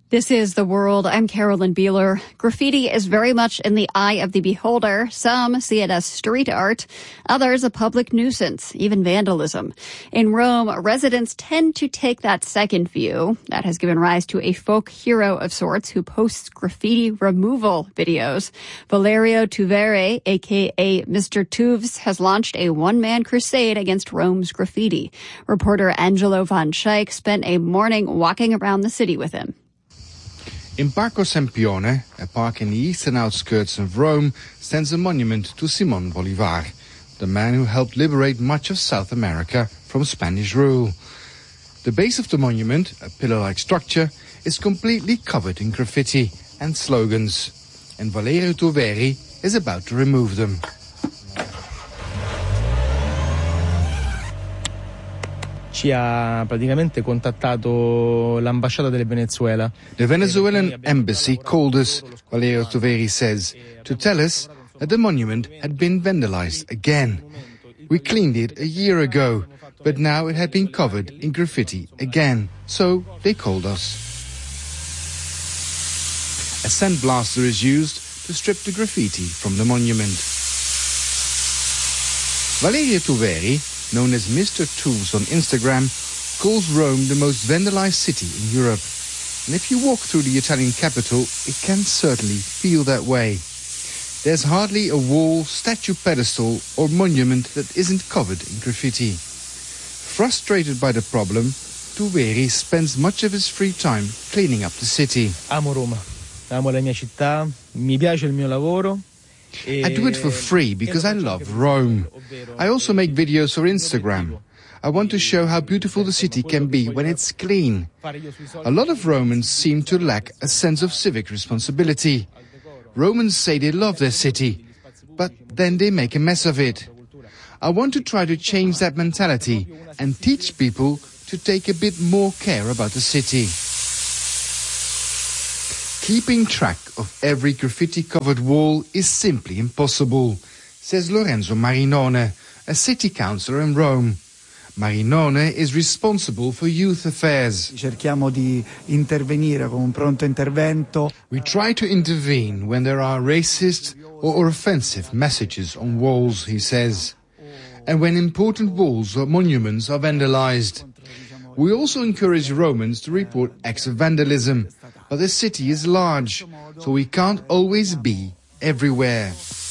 This is The World. I'm Carolyn Beeler. Graffiti is very much in the eye of the beholder. Some see it as street art, others a public nuisance, even vandalism. In Rome, residents tend to take that second view. That has given rise to a folk hero of sorts who posts graffiti removal videos. Valerio Tuvere, aka Mr. Tuves, has launched a one-man crusade against Rome's graffiti. Reporter Angelo Van Schaik spent a morning walking around the city with him. In Parco Sempione, a park in the eastern outskirts of Rome, stands a monument to Simón Bolívar, the man who helped liberate much of South America from Spanish rule. The base of the monument, a pillar-like structure, is completely covered in graffiti and slogans, and Valerio Tuvere is about to remove them. Ci ha praticamente contattato l'ambasciata del Venezuela. The Venezuelan embassy called us, Valerio Tuvere says, to tell us that the monument had been vandalized again. We cleaned it a year ago, but now it had been covered in graffiti again, so they called us. A sandblaster is used to strip the graffiti from the monument. Valerio Tuvere, known as Mr. Tuves on Instagram, calls Rome the most vandalized city in Europe. And if you walk through the Italian capital, it can certainly feel that way. There's hardly a wall, statue, pedestal or monument that isn't covered in graffiti. Frustrated by the problem, Tuvere spends much of his free time cleaning up the city. Amo Roma, amo la mia città, mi piace il mio lavoro. I do it for free because I love Rome. I also make videos for Instagram. I want to show how beautiful the city can be when it's clean. A lot of Romans seem to lack a sense of civic responsibility. Romans say they love their city, but then they make a mess of it. I want to try to change that mentality and teach people to take a bit more care about the city. Keeping track of every graffiti-covered wall is simply impossible, says Lorenzo Marinone, a city councillor in Rome. Marinone is responsible for youth affairs. Cerchiamo di intervenire con un pronto intervento. We try to intervene when there are racist or offensive messages on walls, he says, and when important walls or monuments are vandalized. We also encourage Romans to report acts of vandalism, but the city is large, so we can't always be everywhere.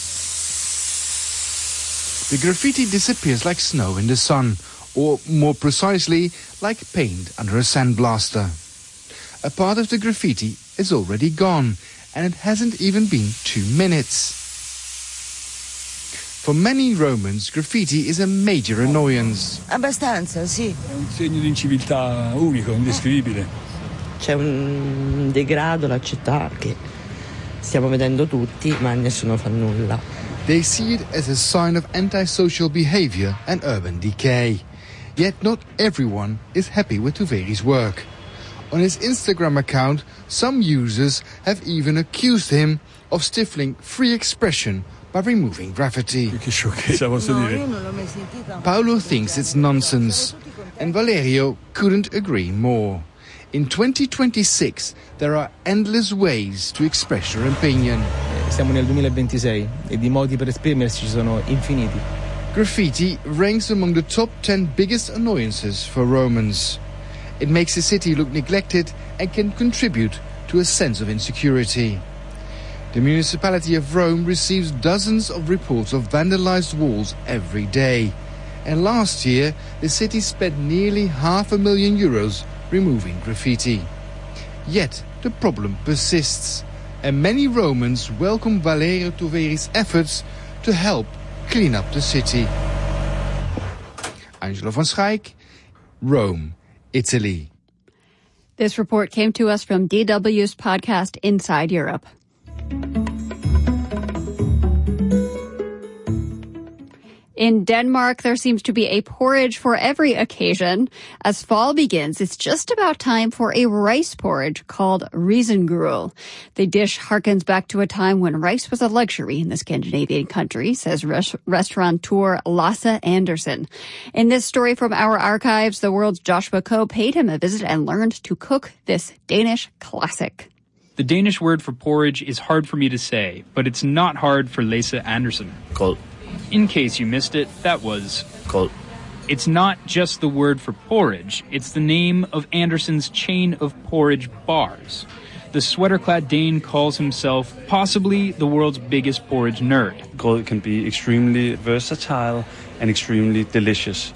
The graffiti disappears like snow in the sun, or more precisely, like paint under a sandblaster. A part of the graffiti is already gone, and it hasn't even been 2 minutes. For many Romans, graffiti is a major annoyance. Abbastanza, sì. È un segno di inciviltà unico, indescrivibile. C'è un degrado alla città che stiamo vedendo tutti, ma nessuno fa nulla. They see it as a sign of antisocial behavior and urban decay. Yet not everyone is happy with Tuvere's work. On his Instagram account, some users have even accused him of stifling free expression by removing graffiti. Che sciocchezza, posso dire. Paolo thinks it's nonsense, and Valerio couldn't agree more. In 2026, there are endless ways to express your opinion. Siamo nel 2026 e di modi per esprimersi ci sono infiniti. Graffiti ranks among the top 10 biggest annoyances for Romans. It makes the city look neglected and can contribute to a sense of insecurity. The municipality of Rome receives dozens of reports of vandalized walls every day. And last year, the city spent nearly €500,000 removing graffiti. Yet, the problem persists, and many Romans welcome Valerio Tuvere's efforts to help clean up the city. Angelo Van Schaik, Rome, Italy. This report came to us from DW's podcast Inside Europe. In Denmark, there seems to be a porridge for every occasion. As fall begins, it's just about time for a rice porridge called risengryl. The dish harkens back to a time when rice was a luxury in the Scandinavian country, says restaurateur Lasse Andersen. In this story from our archives, the world's Joshua Coe paid him a visit and learned to cook this Danish classic. The Danish word for porridge is hard for me to say, but it's not hard for Lasse Andersen. Cold. In case you missed it, that was cold. It's not just the word for porridge, it's the name of Andersen's chain of porridge bars. The sweater-clad Dane calls himself possibly the world's biggest porridge nerd. Grød can be extremely versatile and extremely delicious.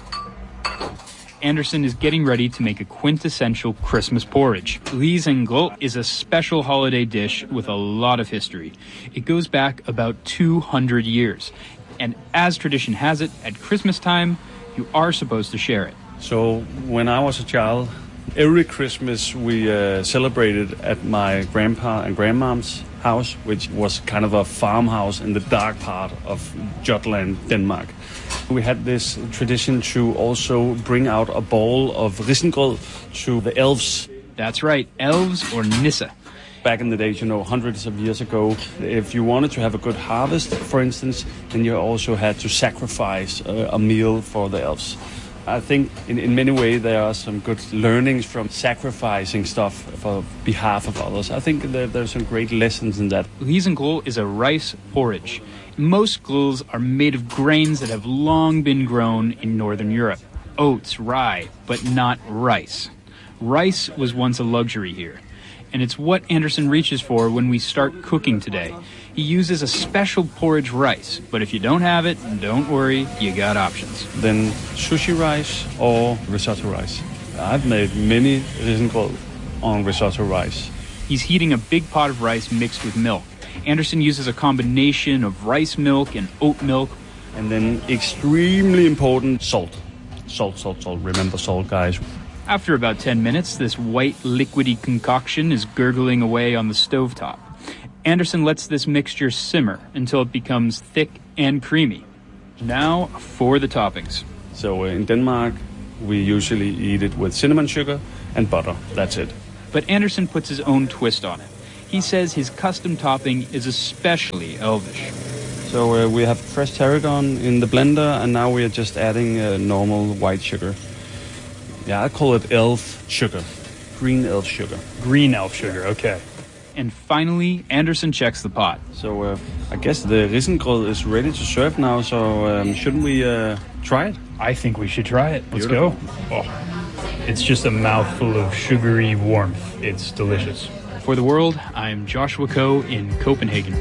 Andersen is getting ready to make a quintessential Christmas porridge. Risengryl is a special holiday dish with a lot of history. It goes back about 200 years. And as tradition has it, at Christmas time, you are supposed to share it. So when I was a child, every Christmas we celebrated at my grandpa and grandmom's house, which was kind of a farmhouse in the dark part of Jutland, Denmark. We had this tradition to also bring out a bowl of risengryl to the elves. That's right, elves or nisse. Back in the days, hundreds of years ago, if you wanted to have a good harvest, for instance, then you also had to sacrifice a meal for the elves. I think in many ways there are some good learnings from sacrificing stuff for behalf of others. I think there's some great lessons in that. Risengryl is a rice porridge. Most gryls are made of grains that have long been grown in Northern Europe. Oats, rye, but not rice. Rice was once a luxury here. And it's what Andersen reaches for when we start cooking today. He uses a special porridge rice, but if you don't have it, don't worry, you got options. Then sushi rice or risotto rice. I've made many risengryl on risotto rice. He's heating a big pot of rice mixed with milk. Andersen uses a combination of rice milk and oat milk. And then extremely important, salt. Salt. Remember salt, guys. After about 10 minutes, this white liquidy concoction is gurgling away on the stovetop. Andersen lets this mixture simmer until it becomes thick and creamy. Now for the toppings. So in Denmark, we usually eat it with cinnamon sugar and butter. That's it. But Andersen puts his own twist on it. He says his custom topping is especially elvish. So we have fresh tarragon in the blender, and now we are just adding normal white sugar. Yeah, I call it elf sugar. Green elf sugar. Green elf sugar, okay. And finally, Andersen checks the pot. So I guess the risengryl is ready to serve now, so shouldn't we try it? I think we should try it. Let's Beautiful. go. Oh, it's just a mouthful of sugary warmth. It's delicious. For the world, I'm Joshua Coe in Copenhagen.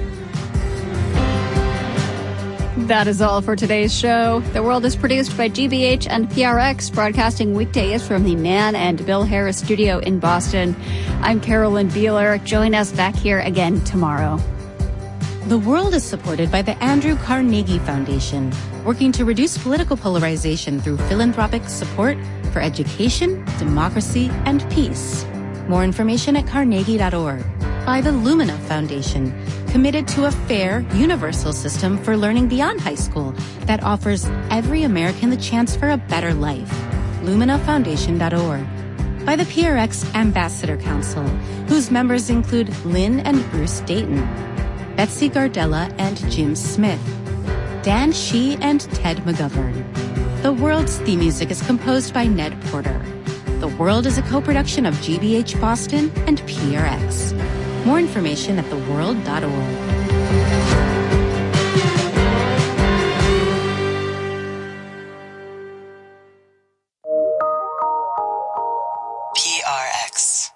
That is all for today's show. The World is produced by GBH and PRX, broadcasting weekdays from the Nan and Bill Harris studio in Boston. I'm Carolyn Beeler. Join us back here again tomorrow. The World is supported by the Andrew Carnegie Foundation, working to reduce political polarization through philanthropic support for education, democracy, and peace. More information at carnegie.org. By the Lumina Foundation, committed to a fair, universal system for learning beyond high school that offers every American the chance for a better life. LuminaFoundation.org. By the PRX Ambassador Council, whose members include Lynn and Bruce Dayton, Betsy Gardella and Jim Smith, Dan Shee and Ted McGovern. The World's theme music is composed by Ned Porter. The World is a co-production of GBH Boston and PRX. More information at theworld.org. PRX.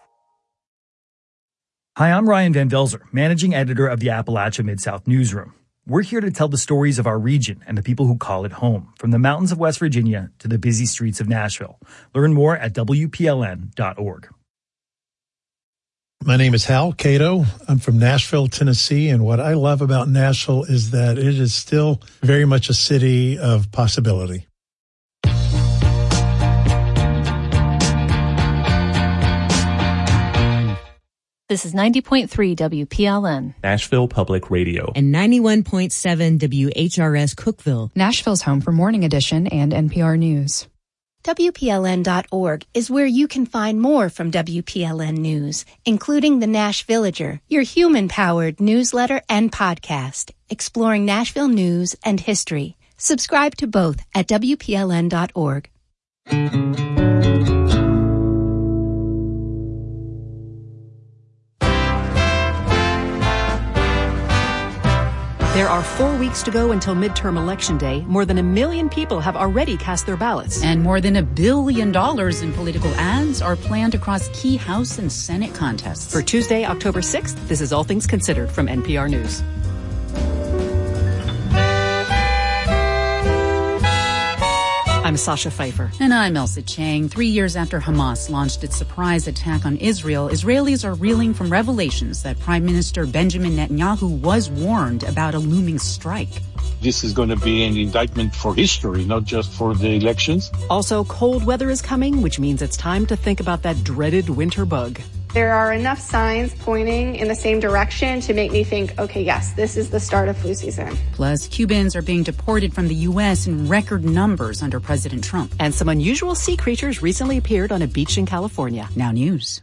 Hi, I'm Ryan Van Velzer, managing editor of the Appalachia Mid-South Newsroom. We're here to tell the stories of our region and the people who call it home, from the mountains of West Virginia to the busy streets of Nashville. Learn more at WPLN.org. My name is Hal Cato. I'm from Nashville, Tennessee, and what I love about Nashville is that it is still very much a city of possibility. This is 90.3 WPLN. Nashville Public Radio. And 91.7 WHRS Cookeville. Nashville's home for Morning Edition and NPR News. WPLN.org is where you can find more from WPLN News, including the Nash Villager, your human-powered newsletter and podcast, exploring Nashville news and history. Subscribe to both at WPLN.org. There are 4 weeks to go until midterm election day. More than 1 million people have already cast their ballots. And more than $1 billion in political ads are planned across key House and Senate contests. For Tuesday, October 6th, this is All Things Considered from NPR News. I'm Sasha Pfeiffer. And I'm Elsa Chang. 3 years after Hamas launched its surprise attack on Israel, Israelis are reeling from revelations that Prime Minister Benjamin Netanyahu was warned about a looming strike. This is going to be an indictment for history, not just for the elections. Also, cold weather is coming, which means it's time to think about that dreaded winter bug. There are enough signs pointing in the same direction to make me think, okay, yes, this is the start of flu season. Plus, Cubans are being deported from the U.S. in record numbers under President Trump. And some unusual sea creatures recently appeared on a beach in California. Now news.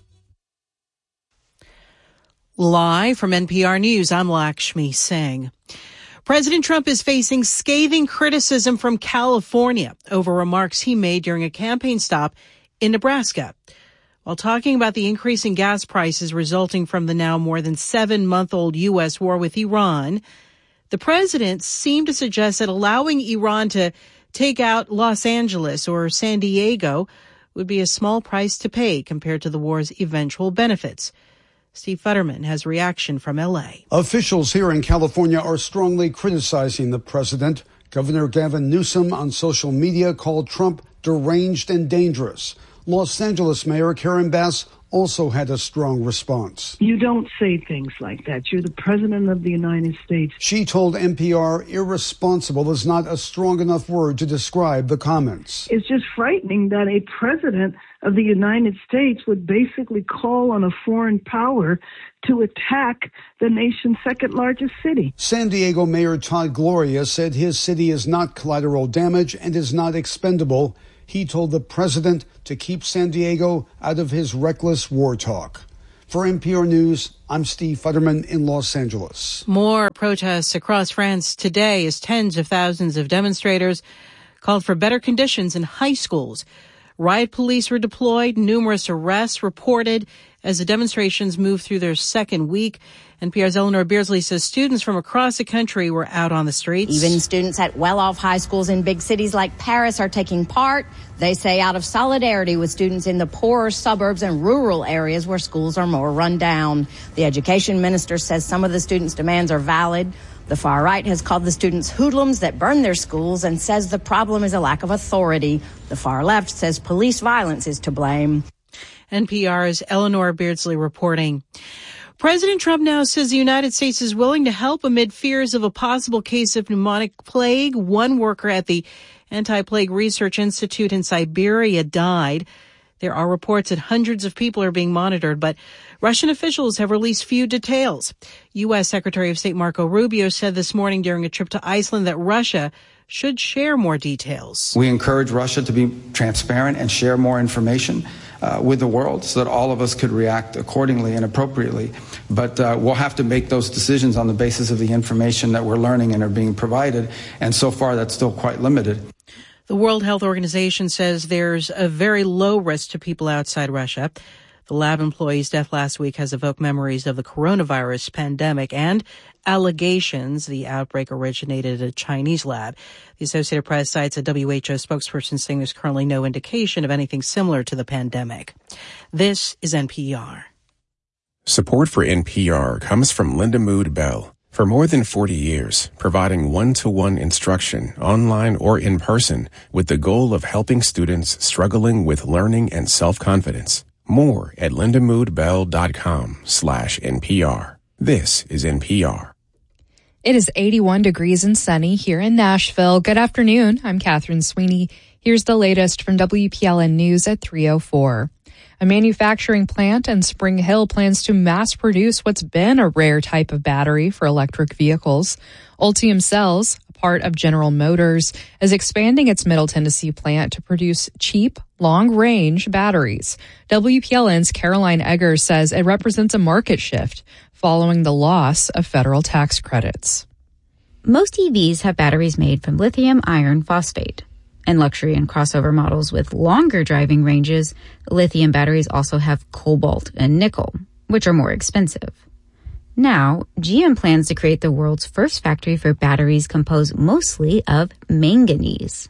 Live from NPR News, I'm Lakshmi Singh. President Trump is facing scathing criticism from California over remarks he made during a campaign stop in Nebraska. While talking about the increase in gas prices resulting from the now more than 7-month-old U.S. war with Iran, the president seemed to suggest that allowing Iran to take out Los Angeles or San Diego would be a small price to pay compared to the war's eventual benefits. Steve Futterman has reaction from L.A. Officials here in California are strongly criticizing the president. Governor Gavin Newsom on social media called Trump deranged and dangerous. Los Angeles Mayor Karen Bass also had a strong response. You don't say things like that. You're the president of the United States. She told NPR irresponsible is not a strong enough word to describe the comments. It's just frightening that a president of the United States would basically call on a foreign power to attack the nation's second largest city. San Diego Mayor Todd Gloria said his city is not collateral damage and is not expendable. He told the president to keep San Diego out of his reckless war talk. For NPR News, I'm Steve Futterman in Los Angeles. More protests across France today as tens of thousands of demonstrators called for better conditions in high schools. Riot police were deployed, numerous arrests reported as the demonstrations moved through their second week. NPR's Eleanor Beardsley says students from across the country were out on the streets. Even students at well-off high schools in big cities like Paris are taking part. They say out of solidarity with students in the poorer suburbs and rural areas where schools are more run down. The education minister says some of the students' demands are valid. The far right has called the students hoodlums that burn their schools and says the problem is a lack of authority. The far left says police violence is to blame. NPR's Eleanor Beardsley reporting. President Trump now says the United States is willing to help amid fears of a possible case of pneumonic plague. One worker at the Anti-Plague Research Institute in Siberia died. There are reports that hundreds of people are being monitored, but Russian officials have released few details. U.S. Secretary of State Marco Rubio said this morning during a trip to Iceland that Russia should share more details. We encourage Russia to be transparent and share more information with the world so that all of us could react accordingly and appropriately. But we'll have to make those decisions on the basis of the information that we're learning and are being provided. And so far, that's still quite limited. The World Health Organization says there's a very low risk to people outside Russia. The lab employee's death last week has evoked memories of the coronavirus pandemic and allegations the outbreak originated at a Chinese lab. The Associated Press cites a WHO spokesperson saying there's currently no indication of anything similar to the pandemic. This is NPR. Support for NPR comes from Linda Mood Bell. For more than 40 years, providing one-to-one instruction, online or in person, with the goal of helping students struggling with learning and self-confidence. More at lindamoodbell.com/NPR. This is NPR. It is 81 degrees and sunny here in Nashville. Good afternoon. I'm Catherine Sweeney. Here's the latest from WPLN News at 3:04. A manufacturing plant in Spring Hill plans to mass produce what's been a rare type of battery for electric vehicles. Ultium Cells, a part of General Motors, is expanding its Middle Tennessee plant to produce cheap, long-range batteries. WPLN's Caroline Eggers says it represents a market shift following the loss of federal tax credits. Most EVs have batteries made from lithium iron phosphate. In luxury and crossover models with longer driving ranges, lithium batteries also have cobalt and nickel, which are more expensive. Now, GM plans to create the world's first factory for batteries composed mostly of manganese.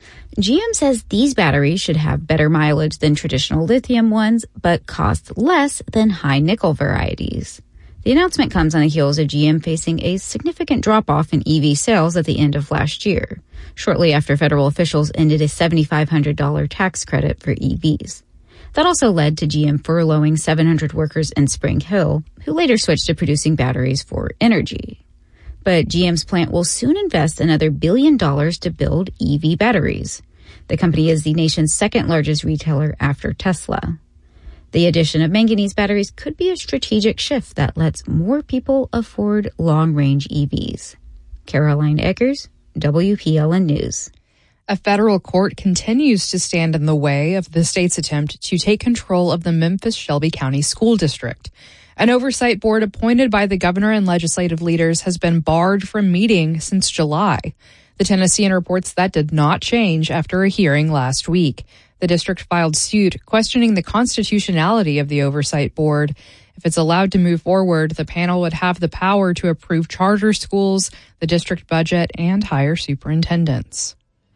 GM says these batteries should have better mileage than traditional lithium ones, but cost less than high nickel varieties. The announcement comes on the heels of GM facing a significant drop-off in EV sales at the end of last year, shortly after federal officials ended a $7,500 tax credit for EVs. That also led to GM furloughing 700 workers in Spring Hill, who later switched to producing batteries for energy. But GM's plant will soon invest another $1 billion to build EV batteries. The company is the nation's second largest retailer after Tesla. The addition of manganese batteries could be a strategic shift that lets more people afford long-range EVs. Caroline Eggers, WPLN News. A federal court continues to stand in the way of the state's attempt to take control of the Memphis-Shelby County School District. An oversight board appointed by the governor and legislative leaders has been barred from meeting since July. The Tennessean reports that did not change after a hearing last week. The district filed suit questioning the constitutionality of the oversight board. If it's allowed to move forward, the panel would have the power to approve charter schools, the district budget, and hire superintendents.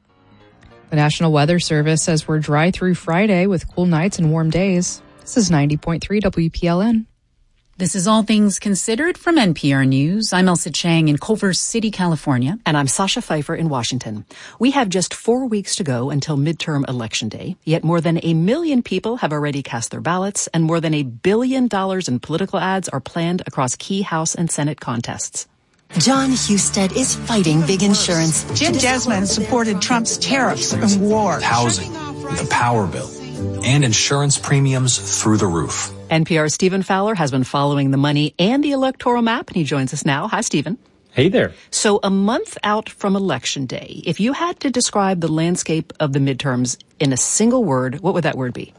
The National Weather Service says we're dry through Friday with cool nights and warm days. This is 90.3 WPLN. This is All Things Considered from NPR News. I'm Elsa Chang in Culver City, California. And I'm Sasha Pfeiffer in Washington. We have just 4 weeks to go until midterm election day, yet more than 1 million people have already cast their ballots, and more than $1 billion in political ads are planned across key House and Senate contests. John Husted is fighting big insurance. Jim Desmond supported Trump's tariffs and war. Housing, the power bill, and insurance premiums through the roof. NPR's Stephen Fowler has been following the money and the electoral map, and he joins us now. Hi, Stephen. Hey there. So a month out from Election Day, if you had to describe the landscape of the midterms in a single word, what would that word be?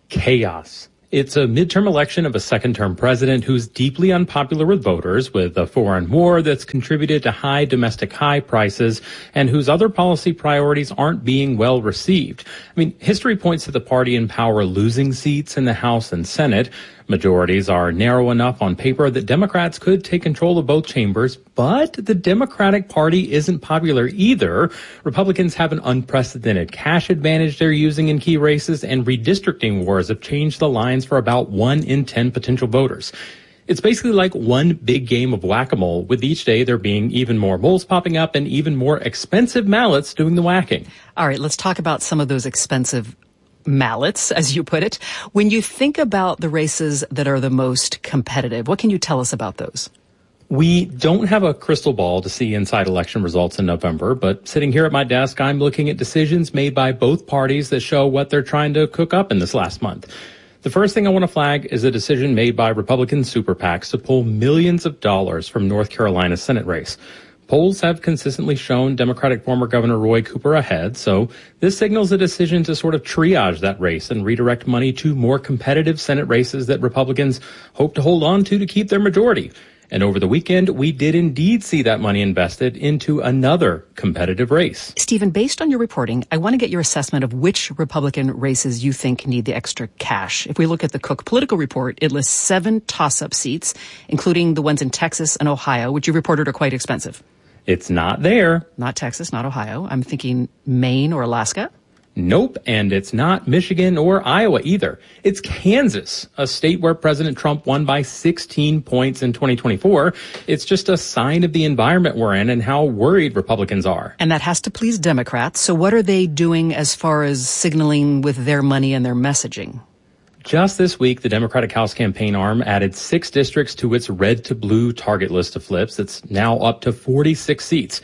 Chaos. It's a midterm election of a second-term president who's deeply unpopular with voters, with a foreign war that's contributed to high domestic high prices, and whose other policy priorities aren't being well received. I mean, history points to the party in power losing seats in the House and Senate. Majorities are narrow enough on paper that Democrats could take control of both chambers, but the Democratic Party isn't popular either. Republicans have an unprecedented cash advantage they're using in key races, and redistricting wars have changed the lines for about 1 in 10 potential voters. It's basically like one big game of whack-a-mole, with each day there being even more moles popping up and even more expensive mallots doing the whacking. All right, let's talk about some of those expensive mallots, as you put it. When you think about the races that are the most competitive, what can you tell us about those? We don't have a crystal ball to see inside election results in November, but sitting here at my desk, I'm looking at decisions made by both parties that show what they're trying to cook up in this last month. The first thing I want to flag is a decision made by Republican super PACs to pull millions of dollars from North Carolina's Senate race. Polls have consistently shown Democratic former Governor Roy Cooper ahead, so this signals a decision to sort of triage that race and redirect money to more competitive Senate races that Republicans hope to hold on to keep their majority. And over the weekend, we did indeed see that money invested into another competitive race. Stephen, based on your reporting, I want to get your assessment of which Republican races you think need the extra cash. If we look at the Cook Political Report, it lists 7 toss-up seats, including the ones in Texas and Ohio, which you reported are quite expensive. It's not there. Not Texas, not Ohio. I'm thinking Maine or Alaska. Nope, and it's not Michigan or Iowa either. It's Kansas, a state where President Trump won by 16 points in 2024. It's just a sign of the environment we're in and how worried Republicans are. And that has to please Democrats. So what are they doing as far as signaling with their money and their messaging? Just this week, the Democratic House campaign arm added 6 districts to its red to blue target list of flips. It's now up to 46 seats.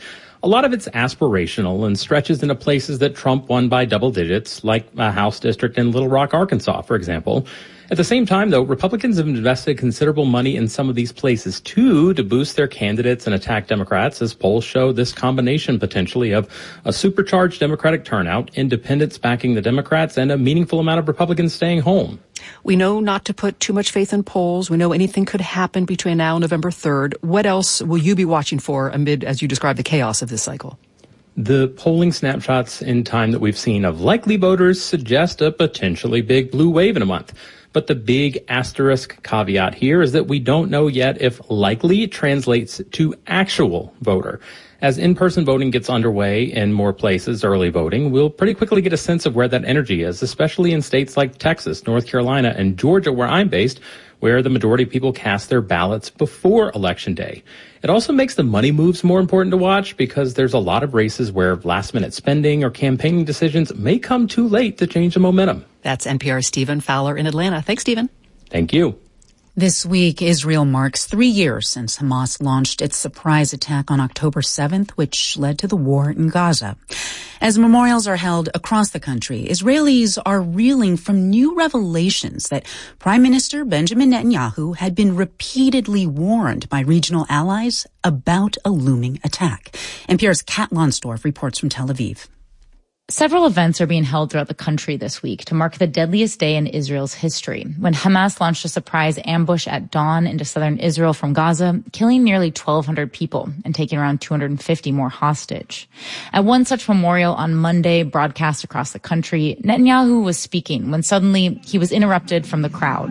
A lot of it's aspirational and stretches into places that Trump won by double digits, like a House district in Little Rock, Arkansas, for example. At the same time, though, Republicans have invested considerable money in some of these places, too, to boost their candidates and attack Democrats, as polls show this combination potentially of a supercharged Democratic turnout, independents backing the Democrats, and a meaningful amount of Republicans staying home. We know not to put too much faith in polls. We know anything could happen between now and November 3rd. What else will you be watching for amid, as you described, the chaos of this cycle? The polling snapshots in time that we've seen of likely voters suggest a potentially big blue wave in a month. But the big asterisk caveat here is that we don't know yet if likely translates to actual voter. As in-person voting gets underway in more places, early voting, we'll pretty quickly get a sense of where that energy is, especially in states like Texas, North Carolina, and Georgia, where I'm based, where the majority of people cast their ballots before Election Day. It also makes the money moves more important to watch because there's a lot of races where last-minute spending or campaigning decisions may come too late to change the momentum. That's NPR's Stephen Fowler in Atlanta. Thanks, Stephen. Thank you. This week, Israel marks 3 years since Hamas launched its surprise attack on October 7th, which led to the war in Gaza. As memorials are held across the country, Israelis are reeling from new revelations that Prime Minister Benjamin Netanyahu had been repeatedly warned by regional allies about a looming attack. NPR's Kat Lonsdorf reports from Tel Aviv. Several events are being held throughout the country this week to mark the deadliest day in Israel's history, when Hamas launched a surprise ambush at dawn into southern Israel from Gaza, killing nearly 1,200 people and taking around 250 more hostage. At one such memorial on Monday, broadcast across the country, Netanyahu was speaking when suddenly he was interrupted from the crowd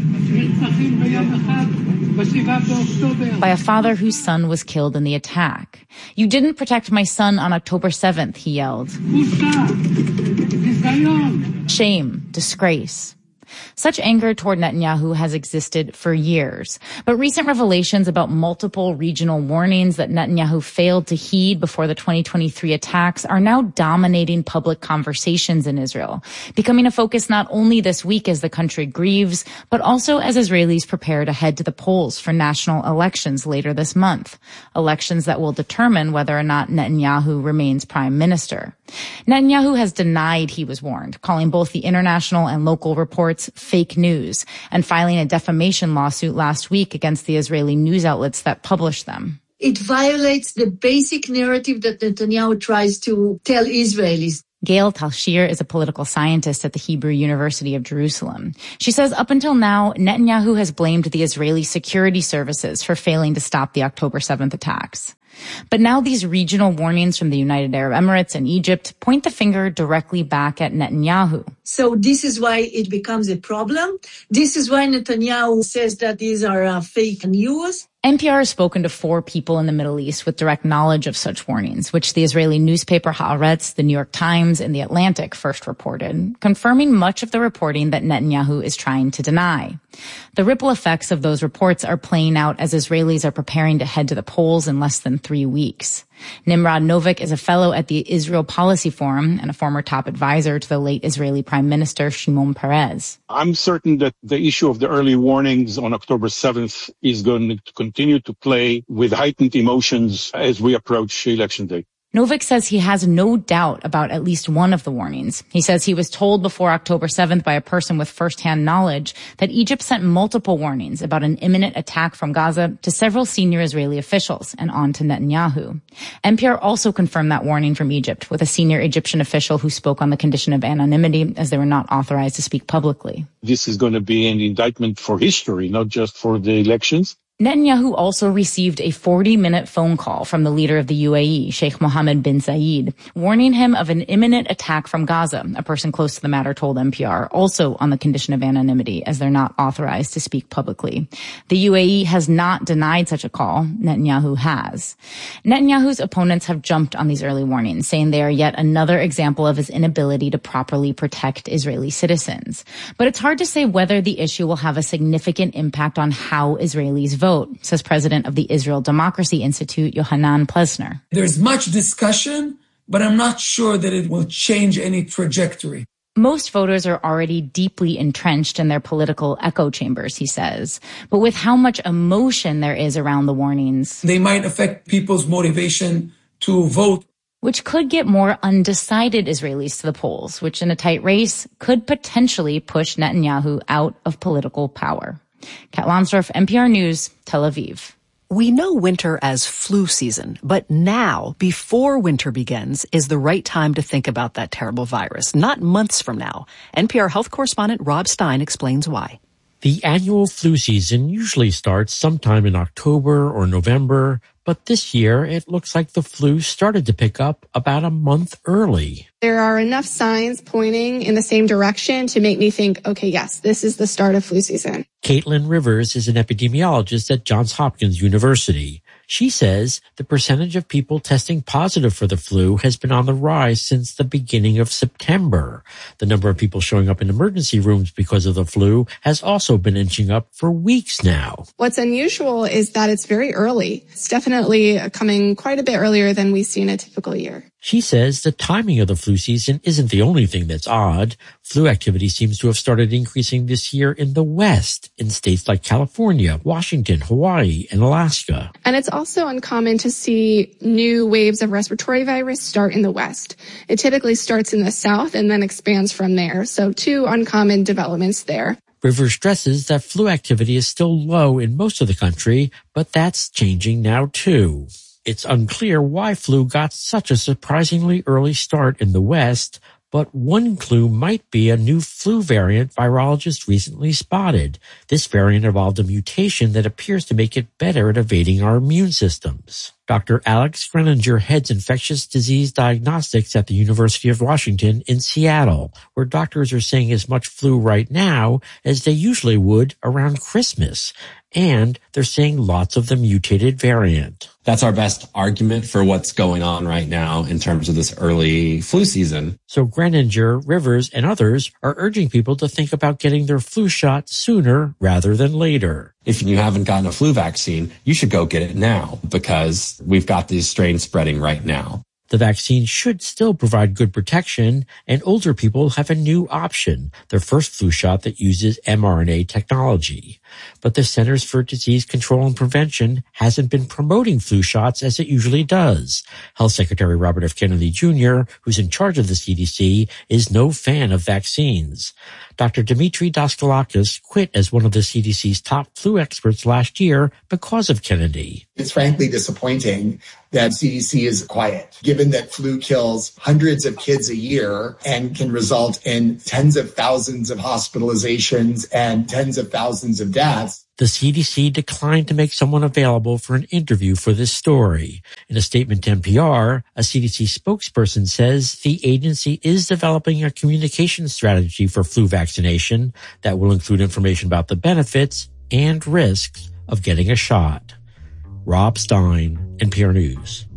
by a father whose son was killed in the attack. "You didn't protect my son on October 7th, he yelled. Shame, disgrace. Such anger toward Netanyahu has existed for years, but recent revelations about multiple regional warnings that Netanyahu failed to heed before the 2023 attacks are now dominating public conversations in Israel, becoming a focus not only this week as the country grieves, but also as Israelis prepare to head to the polls for national elections later this month, elections that will determine whether or not Netanyahu remains prime minister. Netanyahu has denied he was warned, calling both the international and local reports fake news, and filing a defamation lawsuit last week against the Israeli news outlets that published them. It violates the basic narrative that Netanyahu tries to tell Israelis. Gail Talshir is a political scientist at the Hebrew University of Jerusalem. She says up until now, Netanyahu has blamed the Israeli security services for failing to stop the October 7th attacks. But now these regional warnings from the United Arab Emirates and Egypt point the finger directly back at Netanyahu. So this is why it becomes a problem. This is why Netanyahu says that these are fake news. NPR has spoken to 4 people in the Middle East with direct knowledge of such warnings, which the Israeli newspaper Haaretz, the New York Times, and the Atlantic first reported, confirming much of the reporting that Netanyahu is trying to deny. The ripple effects of those reports are playing out as Israelis are preparing to head to the polls in less than 3 weeks. Nimrod Novik is a fellow at the Israel Policy Forum and a former top advisor to the late Israeli Prime Minister Shimon Peres. I'm certain that the issue of the early warnings on October 7th is going to continue to play with heightened emotions as we approach Election Day. Novik says he has no doubt about at least one of the warnings. He says he was told before October 7th by a person with firsthand knowledge that Egypt sent multiple warnings about an imminent attack from Gaza to several senior Israeli officials and on to Netanyahu. NPR also confirmed that warning from Egypt with a senior Egyptian official who spoke on the condition of anonymity as they were not authorized to speak publicly. This is going to be an indictment for history, not just for the elections. Netanyahu also received a 40-minute phone call from the leader of the UAE, Sheikh Mohammed bin Zayed, warning him of an imminent attack from Gaza, a person close to the matter told NPR, also on the condition of anonymity, as they're not authorized to speak publicly. The UAE has not denied such a call. Netanyahu has. Netanyahu's opponents have jumped on these early warnings, saying they are yet another example of his inability to properly protect Israeli citizens. But it's hard to say whether the issue will have a significant impact on how Israelis vote, says president of the Israel Democracy Institute, Yohanan Plesner. There's much discussion, but I'm not sure that it will change any trajectory. Most voters are already deeply entrenched in their political echo chambers, he says. But with how much emotion there is around the warnings, they might affect people's motivation to vote. Which could get more undecided Israelis to the polls, which in a tight race could potentially push Netanyahu out of political power. Kat Lonsdorf, NPR News, Tel Aviv. We know winter as flu season, but now, before winter begins, is the right time to think about that terrible virus, not months from now. NPR health correspondent Rob Stein explains why. The annual flu season usually starts sometime in October or November, but this year it looks like the flu started to pick up about a month early. There are enough signs pointing in the same direction to make me think, okay, yes, this is the start of flu season. Caitlin Rivers is an epidemiologist at Johns Hopkins University. She says the percentage of people testing positive for the flu has been on the rise since the beginning of September. The number of people showing up in emergency rooms because of the flu has also been inching up for weeks now. What's unusual is that it's very early. It's definitely coming quite a bit earlier than we see in a typical year. She says the timing of the flu season isn't the only thing that's odd. Flu activity seems to have started increasing this year in the West, in states like California, Washington, Hawaii, and Alaska. And it's also uncommon to see new waves of respiratory virus start in the West. It typically starts in the South and then expands from there. So 2 uncommon developments there. Rivers stresses that flu activity is still low in most of the country, but that's changing now too. It's unclear why flu got such a surprisingly early start in the West, but one clue might be a new flu variant virologists recently spotted. This variant involved a mutation that appears to make it better at evading our immune systems. Dr. Alex Greninger heads infectious disease diagnostics at the University of Washington in Seattle, where doctors are seeing as much flu right now as they usually would around Christmas. And they're seeing lots of the mutated variant. That's our best argument for what's going on right now in terms of this early flu season. So Greninger, Rivers, and others are urging people to think about getting their flu shot sooner rather than later. If you haven't gotten a flu vaccine, you should go get it now because we've got these strains spreading right now. The vaccine should still provide good protection, and older people have a new option, their first flu shot that uses mRNA technology. But the Centers for Disease Control and Prevention hasn't been promoting flu shots as it usually does. Health Secretary Robert F. Kennedy Jr., who's in charge of the CDC, is no fan of vaccines. Dr. Dimitri Daskalakis quit as one of the CDC's top flu experts last year because of Kennedy. It's frankly disappointing that CDC is quiet, given that flu kills hundreds of kids a year and can result in tens of thousands of hospitalizations and tens of thousands of deaths. The CDC declined to make someone available for an interview for this story. In a statement to NPR, a CDC spokesperson says the agency is developing a communication strategy for flu vaccination that will include information about the benefits and risks of getting a shot. Rob Stein, NPR News.